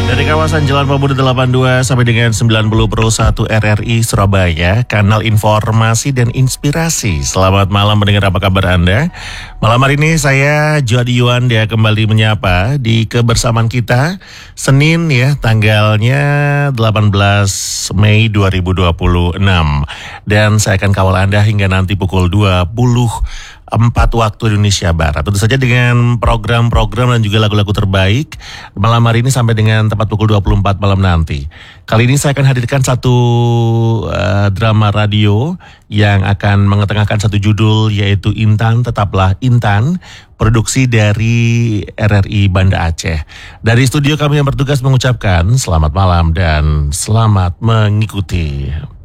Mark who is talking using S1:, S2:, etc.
S1: Dari kawasan Jalan Pemuda 82 sampai dengan 90 Pro 1 RRI Surabaya, kanal informasi dan inspirasi. Selamat malam mendengar, apa kabar Anda? Malam hari ini saya Jody Yuanda kembali menyapa di kebersamaan kita Senin ya, tanggalnya 18 Mei 2026. Dan saya akan kawal Anda hingga nanti pukul 4 waktu Indonesia Barat. Tentu saja dengan program-program dan juga lagu-lagu terbaik malam hari ini sampai dengan tepat pukul 24 malam nanti. Kali ini saya akan hadirkan satu drama radio yang akan mengetengahkan satu judul, yaitu Intan Tetaplah Intan, produksi dari RRI Banda Aceh. Dari studio kami yang bertugas mengucapkan selamat malam dan selamat mengikuti.